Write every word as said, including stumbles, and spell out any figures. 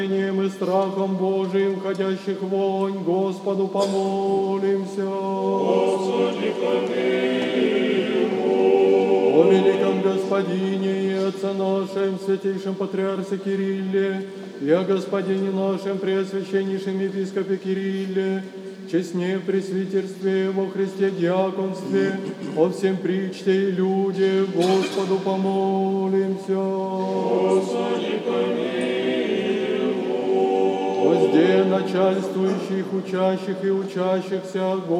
и страхом Божиим, входящих вонь, Господу помолимся. Господи, помилуй. О великом Господине и Отце нашем, святейшем Патриарсе Кирилле, и о Господине нашем, Преосвященнейшем Епископе Кирилле, честне в пресвитерстве во Христе диаконстве, о всем причте и люде, Господу помолимся. Господи, помилуй. Возде начальствующих, учащих и учащихся,